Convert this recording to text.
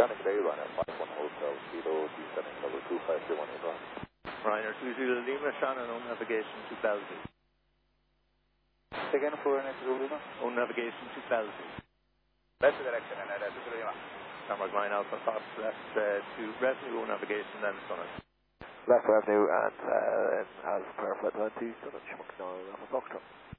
Shannon Bay, Ryanair 51 Hotel, Kilo, descending level 2531 in Ryan. Ryanair 20 Lima, Shannon, on navigation 2000. Again for an Lima? On navigation 2000. Left direction and at Lima. Hamburg line Alpha Fox, left to revenue, on navigation, then Sunnet. Left revenue and has per flight 20, Sunnet, Schmuck, Alpha Foxtrot.